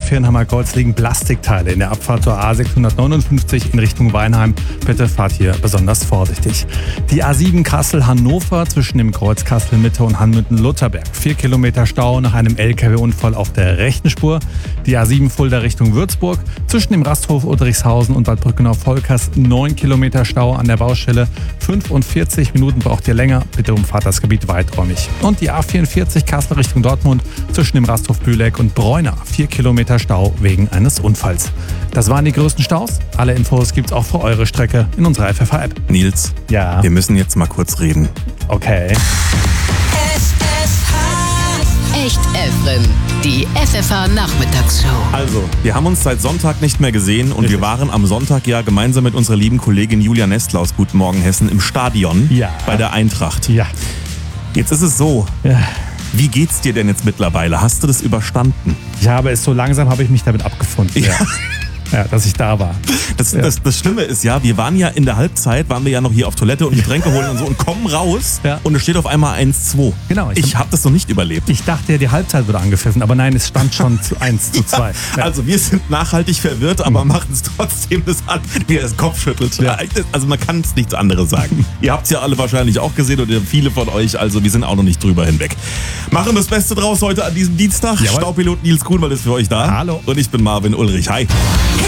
Fehrenheimer Kreuz liegen Plastikteile in der Abfahrt zur A659 in Richtung Weinheim. Bitte fahrt hier besonders vorsichtig. Die A7 Kassel-Hannover zwischen dem Kreuz Kassel-Mitte und Hanmünden-Lutherberg. 4 Kilometer Stau nach einem LKW-Unfall auf der rechten Spur. Die A7 Fulda Richtung Würzburg zwischen dem Rasthof Udrichshausen und Bad Brückenau-Volkers. 9 Kilometer Stau an der Baustelle. 45 Minuten braucht ihr länger. Bitte umfahrt das Gebiet weiträumig. Und die A44 Kassel Richtung Dortmund zwischen dem Rasthof Bühleck und Bräuner. 4 Kilometer Stau wegen eines Unfalls. Das waren die größten Staus. Alle Infos gibt's auch für eure Strecke in unserer FFH-App. Nils, Ja. wir müssen jetzt mal kurz reden. Okay. Echt Efren, die FFH-Nachmittagsshow. Also, wir haben uns seit Sonntag nicht mehr gesehen und wir waren am Sonntag ja gemeinsam mit unserer lieben Kollegin Julia Nestler aus Guten Morgen Hessen im Stadion bei der Eintracht. Ja. Jetzt ist es so, Ja. wie geht's dir denn jetzt mittlerweile? Hast du das überstanden? Habe ich mich damit abgefunden. Ja. Ja, dass ich da war. Das Schlimme ist ja, wir waren ja in der Halbzeit, waren wir ja noch hier auf Toilette und Getränke holen und so und kommen raus und es steht auf einmal 1-2. Genau. Ich habe das noch nicht überlebt. Ich dachte ja, die Halbzeit wurde angepfiffen, aber nein, es stand schon zu 1-2. Ja. Also wir sind nachhaltig verwirrt, aber machen es trotzdem das an, wie er das Kopf schüttelt. Ja. Also man kann es nichts anderes sagen. Ihr habt es ja alle wahrscheinlich auch gesehen oder viele von euch, also wir sind auch noch nicht drüber hinweg. Machen das Beste draus heute an diesem Dienstag. Jawohl. Staubpilot Nils Grunwald ist für euch da. Hallo. Und ich bin Marvin Ulrich. Hi.